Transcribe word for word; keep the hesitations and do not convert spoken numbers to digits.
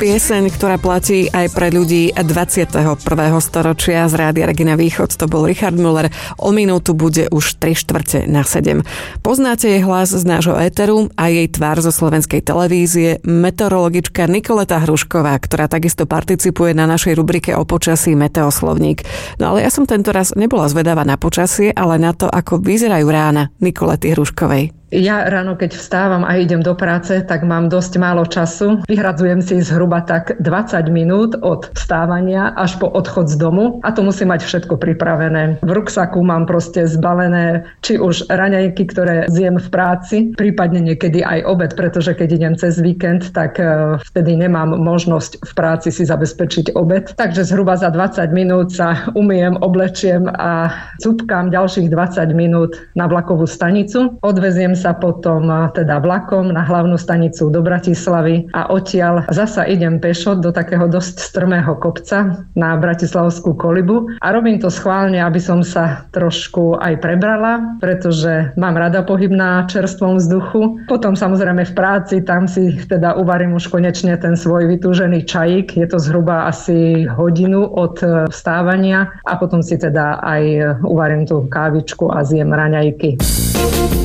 Pieseň, ktorá platí aj pre ľudí dvadsiateho prvého storočia z Rádia Regina Východ, to bol Richard Müller. O minútu bude už tri štvrte na sedem. Poznáte jej hlas z nášho éteru a jej tvár zo slovenskej televízie, meteorologička Nikoleta Hrušková, ktorá takisto participuje na našej rubrike o počasí Meteoslovník. No ale ja som tento raz nebola zvedavá na počasie, ale na to, ako vyzerajú rána Nikolety Hruškovej. Ja ráno, keď vstávam a idem do práce, tak mám dosť málo času. Vyhradzujem si zhruba tak dvadsať minút od vstávania až po odchod z domu a to musím mať všetko pripravené. V ruksaku mám proste zbalené či už raňajky, ktoré zjem v práci, prípadne niekedy aj obed, pretože keď idem cez víkend, tak vtedy nemám možnosť v práci si zabezpečiť obed. Takže zhruba za dvadsať minút sa umyjem, oblečiem a cupkám ďalších dvadsať minút na vlakovú stanicu. Odveziem sa potom teda vlakom na hlavnú stanicu do Bratislavy a odtiaľ zasa idem pešo do takého dosť strmého kopca na Bratislavskú Kolibu a robím to schválne, aby som sa trošku aj prebrala, pretože mám rada pohyb na čerstvom vzduchu. Potom samozrejme v práci, tam si teda uvarím už konečne ten svoj vytúžený čajík, je to zhruba asi hodinu od vstávania a potom si teda aj uvarím tú kávičku a zjem raňajky.